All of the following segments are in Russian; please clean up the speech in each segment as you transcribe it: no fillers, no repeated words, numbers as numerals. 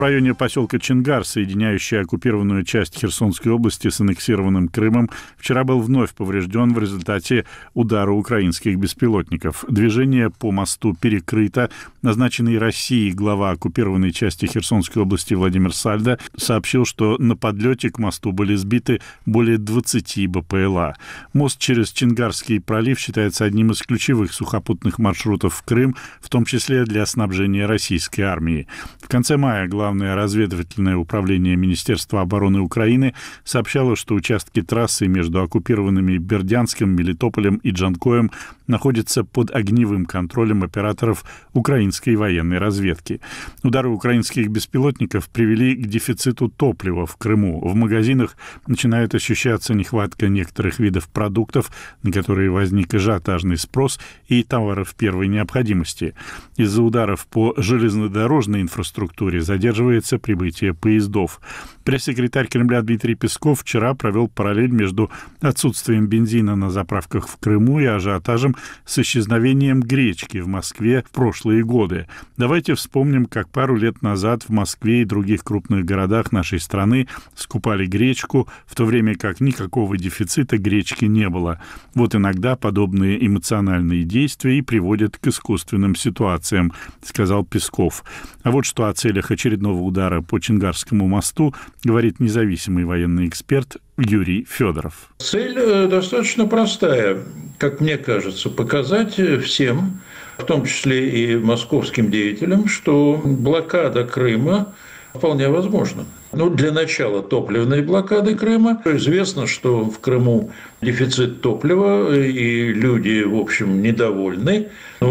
В районе поселка Чингар, соединяющий оккупированную часть Херсонской области с аннексированным Крымом, вчера был вновь поврежден в результате удара украинских беспилотников. Движение по мосту перекрыто. Назначенный Россией глава оккупированной части Херсонской области Владимир Сальдо сообщил, что на подлете к мосту были сбиты более 20 БПЛА. Мост через Чингарский пролив считается одним из ключевых сухопутных маршрутов в Крым, в том числе для снабжения российской армии. В конце мая Главное разведывательное управление Министерства обороны Украины сообщало, что участки трассы между оккупированными Бердянском, Мелитополем и Джанкоем находятся под огневым контролем операторов украинской военной разведки. Удары украинских беспилотников привели к дефициту топлива в Крыму. В магазинах начинает ощущаться нехватка некоторых видов продуктов, на которые возник ажиотажный спрос, и товаров первой необходимости. Из-за ударов по железнодорожной инфраструктуре задерживается прибытие поездов. Пресс-секретарь Кремля Дмитрий Песков вчера провел параллель между отсутствием бензина на заправках в Крыму и ажиотажем с исчезновением гречки в Москве в прошлые годы. Давайте вспомним, как пару лет назад в Москве и других крупных городах нашей страны скупали гречку, в то время как никакого дефицита гречки не было. Вот иногда подобные эмоциональные действия и приводят к искусственным ситуациям, сказал Песков. А вот что о целях очередного удара по Чингарскому мосту говорит независимый военный эксперт Юрий Федоров. Цель достаточно простая, как мне кажется, показать всем, в том числе и московским деятелям, что блокада Крыма вполне возможна. Для начала топливной блокады Крыма. Известно, что в Крыму дефицит топлива, и люди, в общем, недовольны.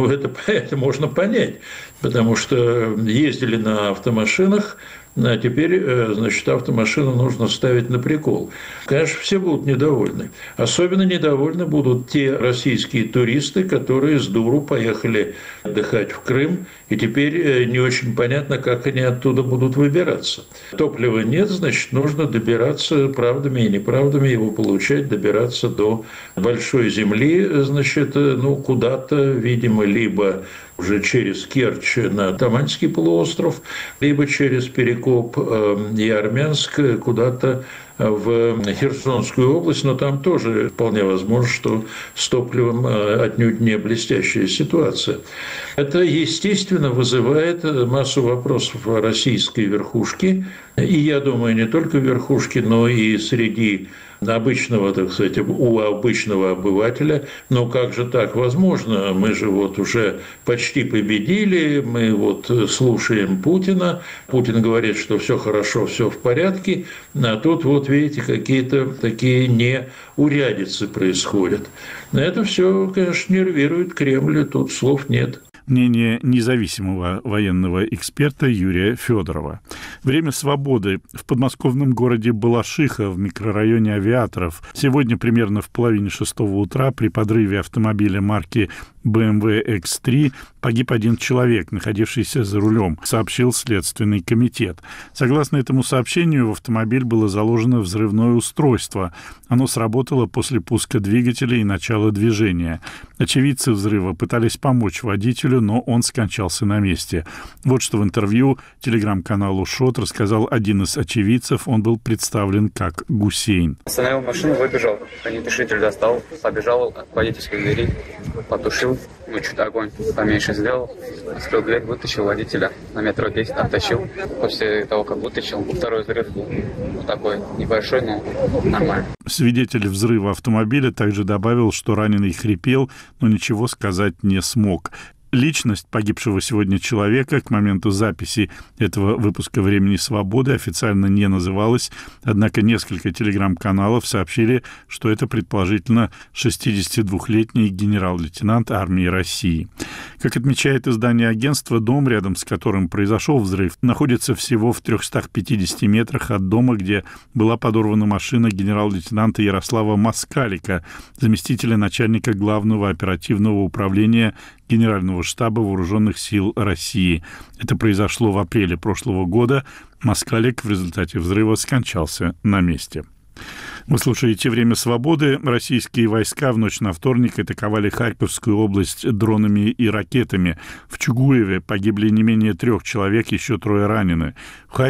Это можно понять, потому что ездили на автомашинах, а теперь, автомашину нужно ставить на прикол. Конечно, все будут недовольны. Особенно недовольны будут те российские туристы, которые с дуру поехали отдыхать в Крым, и теперь не очень понятно, как они оттуда будут выбираться. Топлива нет, нужно добираться правдами и неправдами, его получать, добираться до большой земли, куда-то, видимо, либо уже через Керчь на Таманский полуостров, либо через Перекоп и Армянск куда-то в Херсонскую область, но там тоже вполне возможно, что с топливом отнюдь не блестящая ситуация. Это, естественно, вызывает массу вопросов о российской верхушке, и, я думаю, не только верхушке, но и среди обычного, у обычного обывателя. Но как же так возможно? Мы же уже почти победили, мы слушаем Путина. Путин говорит, что все хорошо, все в порядке, а тут видите, какие-то такие неурядицы происходят. Это все, конечно, нервирует Кремль, тут слов нет. Мнение независимого военного эксперта Юрия Федорова. Время свободы в подмосковном городе Балашиха в микрорайоне Авиаторов. Сегодня примерно в половине 6 утра при подрыве автомобиля марки BMW X3 погиб один человек, находившийся за рулем, сообщил Следственный комитет. Согласно этому сообщению, в автомобиль было заложено взрывное устройство. Оно сработало после пуска двигателя и начала движения. Очевидцы взрыва пытались помочь водителю, но он скончался на месте. Вот что в интервью телеграм-каналу ШОТ рассказал один из очевидцев. Он был представлен как Гусейн. Остановил машину, выбежал, огнетушитель достал, побежал от водительской двери, потушил. Чуть огонь поменьше сделал, открыл дверь, вытащил водителя, на метро 10 оттащил. После того, как вытащил, второй взрыв был такой небольшой, но нормально. Свидетель взрыва автомобиля также добавил, что раненый хрипел, но ничего сказать не смог. Личность погибшего сегодня человека к моменту записи этого выпуска «Времени свободы» официально не называлась, однако несколько телеграм-каналов сообщили, что это предположительно 62-летний генерал-лейтенант армии России. Как отмечает издание агентства, дом, рядом с которым произошел взрыв, находится всего в 350 метрах от дома, где была подорвана машина генерал-лейтенанта Ярослава Москалика, заместителя начальника Главного оперативного управления Генерального штаба Вооруженных сил России. Это произошло в апреле прошлого года. Москалик в результате взрыва скончался на месте. Вы слушаете «Время свободы». Российские войска в ночь на вторник атаковали Харьковскую область дронами и ракетами. В Чугуеве погибли не менее 3 человек, еще 3 ранены. В